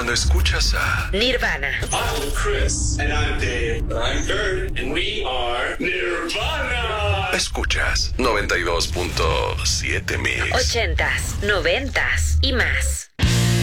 cuando escuchas a Nirvana. I'm Chris. And I'm Dave. I'm Kurt. And we are Nirvana. Escuchas 92.7 mix. 80s, 90s y más.